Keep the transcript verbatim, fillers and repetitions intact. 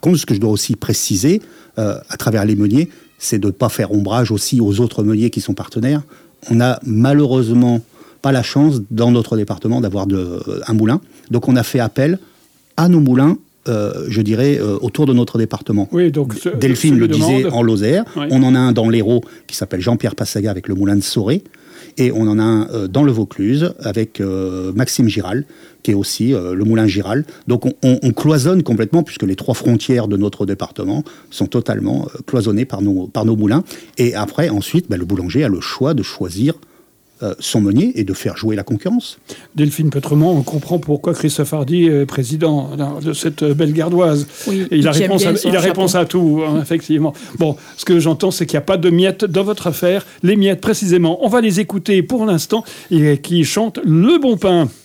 contre, ce que je dois aussi préciser, euh, à travers les meuniers, c'est de ne pas faire ombrage aussi aux autres meuniers qui sont partenaires. On n'a malheureusement pas la chance, dans notre département, d'avoir de, un moulin. Donc on a fait appel à nos moulins, euh, je dirais, euh, autour de notre département. Oui, donc ce, Delphine le disait demande... en Lozère. Oui. On en a un dans l'Hérault qui s'appelle Jean-Pierre Passaga avec le moulin de Soré. Et on en a un euh, dans le Vaucluse avec euh, Maxime Giral, qui est aussi euh, le moulin Giral. Donc on, on, on cloisonne complètement, puisque les trois frontières de notre département sont totalement euh, cloisonnées par nos, par nos moulins. Et après, ensuite, bah, le boulanger a le choix de choisir euh, son meunier et de faire jouer la concurrence. Delphine Petremont, on comprend pourquoi Christophe Hardy est président de cette belle gardoise. Oui, et il a réponse, à, il a réponse à tout, hein, effectivement. Bon, ce que j'entends, c'est qu'il n'y a pas de miettes dans votre affaire. Les miettes, précisément, on va les écouter pour l'instant, et qui chantent Le Bon Pain.